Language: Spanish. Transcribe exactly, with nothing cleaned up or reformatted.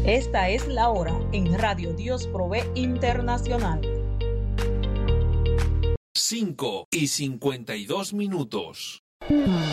Esta es la hora en Radio Dios Provee Internacional. cinco y cincuenta y dos minutos.